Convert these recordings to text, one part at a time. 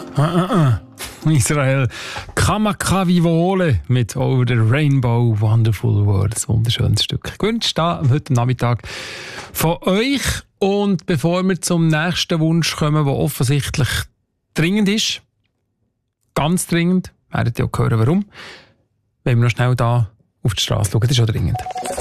Israel Kamakavivole mit Over the Rainbow Wonderful World. Ein wunderschönes Stück. Gewünscht da heute Nachmittag von euch. Und bevor wir zum nächsten Wunsch kommen, der offensichtlich dringend ist, ganz dringend, werdet ihr auch hören, warum, wenn wir noch schnell da auf die Straße schauen. Das ist schon dringend.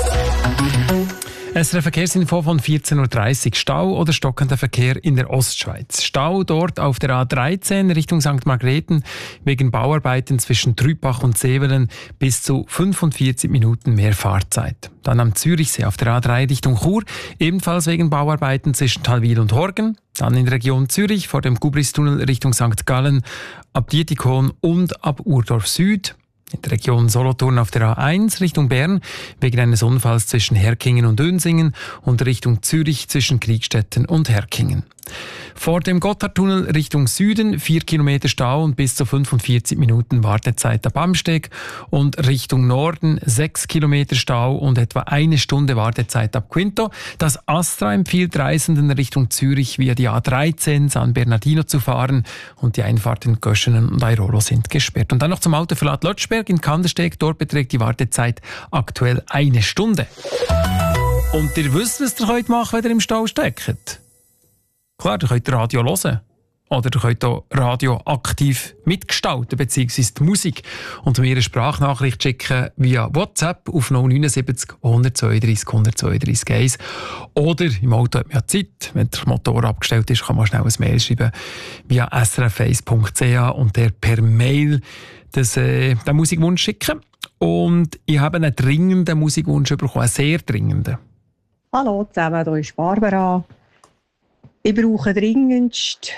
SRF Verkehrsinfo von 14.30 Uhr. Stau oder stockender Verkehr in der Ostschweiz. Stau dort auf der A13 Richtung St. Margrethen wegen Bauarbeiten zwischen Trübach und Sevelen bis zu 45 Minuten mehr Fahrzeit. Dann am Zürichsee auf der A3 Richtung Chur, ebenfalls wegen Bauarbeiten zwischen Talwil und Horgen. Dann in der Region Zürich vor dem Gubristunnel Richtung St. Gallen, ab Dietikon und ab Urdorf Süd. In der Region Solothurn auf der A1 Richtung Bern wegen eines Unfalls zwischen Herkingen und Dönsingen und Richtung Zürich zwischen Kriegstetten und Herkingen. Vor dem Gotthardtunnel Richtung Süden 4 Kilometer Stau und bis zu 45 Minuten Wartezeit ab Amsteg und Richtung Norden 6 Kilometer Stau und etwa 1 Stunde Wartezeit ab Quinto. Das Astra empfiehlt Reisenden Richtung Zürich via die A13 San Bernardino zu fahren und die Einfahrten Göschenen und Airolo sind gesperrt. Und dann noch zum Autoverlad Lötschberg in Kandersteg. Dort beträgt die Wartezeit aktuell 1 Stunde. Und ihr wisst, was ihr heute machen könnt, wenn ihr im Stau steckt. Klar, ihr könnt Radio hören. Oder ihr könnt auch Radio aktiv mitgestalten, beziehungsweise die Musik. Und mir eine Sprachnachricht schicken via WhatsApp auf 079 132 132 1. Oder im Auto hat man ja Zeit. Wenn der Motor abgestellt ist, kann man schnell ein Mail schreiben via srf1.ch und der per Mail den Musikwunsch schicken. Und ich habe einen dringenden Musikwunsch bekommen, einen sehr dringenden. Hallo zusammen, hier ist Barbara. Ich brauche dringendst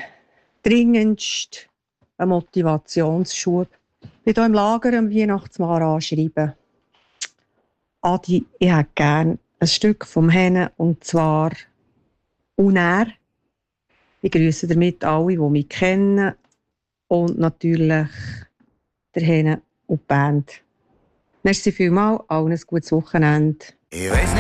einen Motivationsschub. Ich bin hier im Lager am Weihnachtsmann anschreiben. Adi, ich hätte gerne ein Stück vom Henne, und zwar «Uner». Ich grüße damit alle, die mich kennen. Und natürlich der Henne und die Band. Merci vielmals, allen ein gutes Wochenende.